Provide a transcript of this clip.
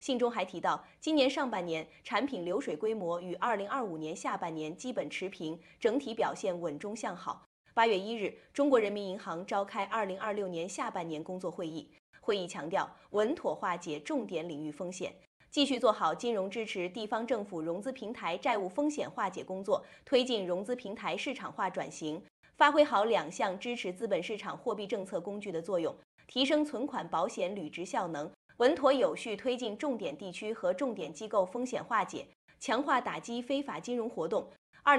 信中还提到，今年上半年产品流水规模与2025年下半年基本持平，整体表现稳中向好。8月1日，中国人民银行召开2026年下半年工作会议，会议强调稳妥化解重点领域风险，继续做好金融支持地方政府融资平台债务风险化解工作，推进融资平台市场化转型，发挥好2项支持资本市场货币政策工具的作用，提升存款保险履职效能，稳妥有序推进重点地区和重点机构风险化解，强化打击非法金融活动，